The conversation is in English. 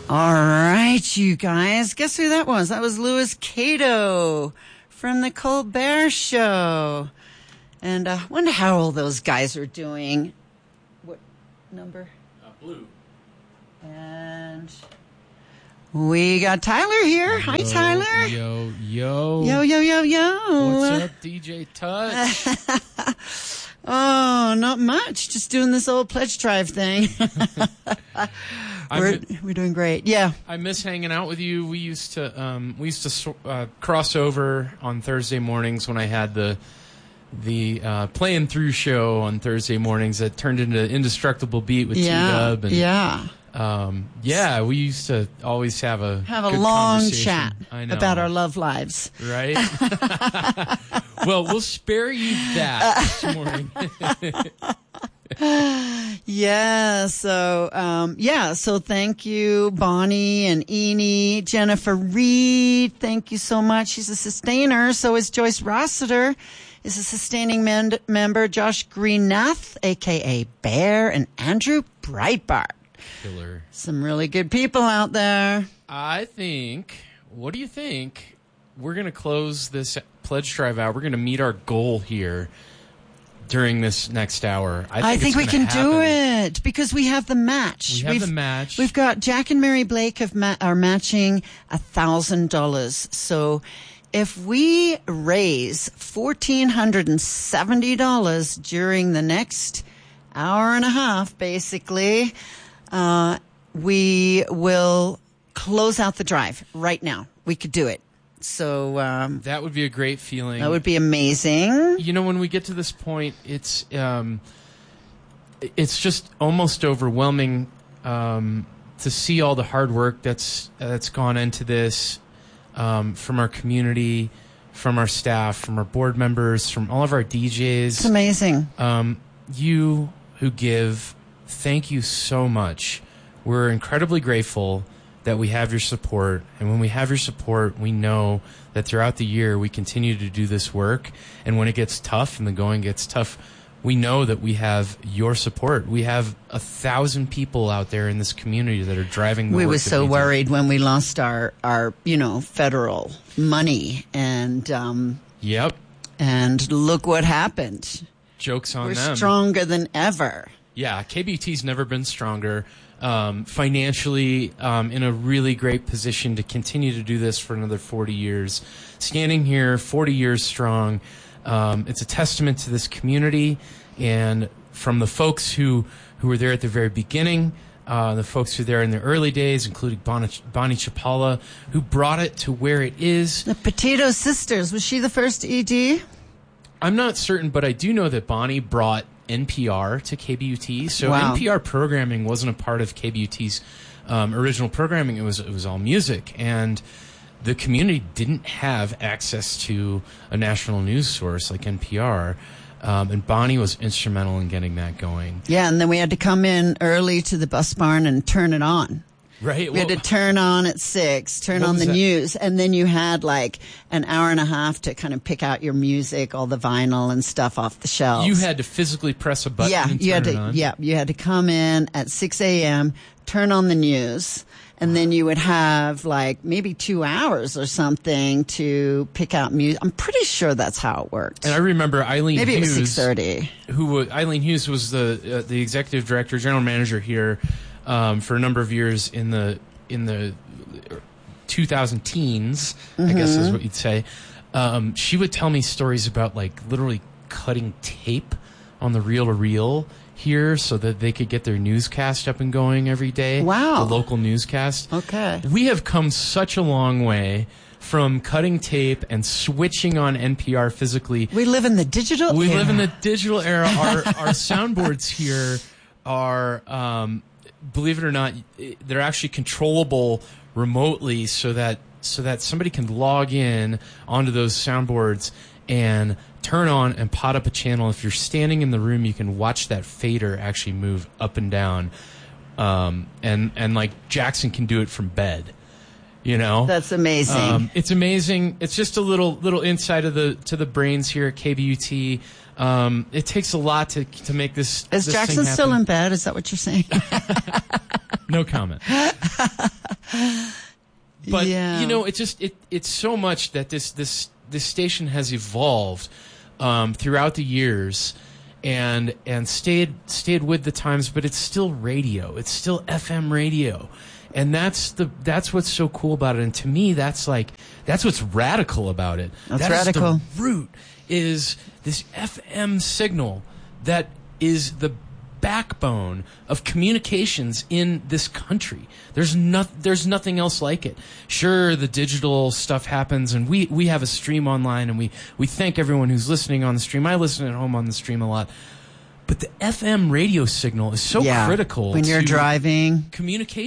All right, you guys. Guess who that was? That was Louis Cato from the Colbert Show. And I wonder how all those guys are doing. What number? Blue. And we got Tyler here. Hi, Tyler. Yo. Yo. What's up, DJ Touch? Oh, not much. Just doing this old pledge drive thing. We're doing great. Yeah. I miss hanging out with you. We used to cross over on Thursday mornings when I had the Playing Through show on Thursday mornings that turned into Indestructible Beat with T-Dub. And, we used to always have a good long chat about our love lives. Right? Well, we'll spare you that this morning. So thank you, Bonnie and Eni, Jennifer Reed. Thank you so much. She's a sustainer. So is Joyce Rossiter. Is a sustaining member, Josh Greenath, a.k.a. Bear, and Andrew Breitbart. Killer. Some really good people out there. What do you think? We're going to close this pledge drive out. We're going to meet our goal here during this next hour. I think we can do it because we have the match. We've got Jack and Mary Blake are matching $1,000. So if we raise $1,470 during the next hour and a half, basically, we will close out the drive right now. We could do it. So that would be a great feeling. That would be amazing. You know, when we get to this point, it's just almost overwhelming to see all the hard work that's gone into this from our community, from our staff, from our board members, from all of our DJs. It's amazing. You who give, thank you so much. We're incredibly grateful that we have your support. And when we have your support, we know that throughout the year we continue to do this work. And when it gets tough and the going gets tough, we know that we have your support. We have 1,000 people out there in this community that are driving the work. We were so worried when we lost our federal money. And yep. And look what happened. Joke's on them. We're stronger than ever. Yeah, KBUT's never been stronger. Financially in a really great position to continue to do this for another 40 years. Standing here 40 years strong, it's a testament to this community and from the folks who were there at the very beginning, the folks who were there in the early days, including Bonnie Chapala, who brought it to where it is. The Petito Sisters, was she the first ED? I'm not certain, but I do know that Bonnie brought NPR to KBUT. So wow. NPR programming wasn't a part of KBUT's original programming. It was all music. And the community didn't have access to a national news source like NPR. And Bonnie was instrumental in getting that going. Yeah, and then we had to come in early to the bus barn and turn it on. Right. We had to turn on at 6, turn on the news, and then you had like an hour and a half to kind of pick out your music, all the vinyl and stuff off the shelves. You had to physically press a button and turn it on. Yeah, you had to come in at 6 a.m., turn on the news, and then you would have like maybe 2 hours or something to pick out music. I'm pretty sure that's how it worked. And I remember Eileen Hughes. Maybe it was 6:30. Eileen Hughes was the executive director, general manager here. For a number of years in the 2000 teens, I guess is what you'd say. She would tell me stories about like literally cutting tape on the reel-to-reel here so that they could get their newscast up and going every day. Wow. The local newscast. Okay. We have come such a long way from cutting tape and switching on NPR physically. We live in the digital era. We live in the digital era. Our soundboards here are... believe it or not, they're actually controllable remotely so that somebody can log in onto those soundboards and turn on and pot up a channel. If you're standing in the room, you can watch that fader actually move up and down. And like Jackson can do it from bed. You know? That's amazing. It's amazing. It's just a little insight to the brains here at KBUT. It takes a lot to make this. Is this Jackson thing still in bed? Is that what you're saying? No comment. But Yeah. it's so much that this station has evolved throughout the years and stayed with the times, but it's still radio. It's still FM radio. And that's what's so cool about it. And to me, that's what's radical about it. That's radical. The root is this FM signal that is the backbone of communications in this country. There's nothing else like it. Sure, the digital stuff happens, and we have a stream online, and we thank everyone who's listening on the stream. I listen at home on the stream a lot. But the FM radio signal is so critical when you're to driving. communication.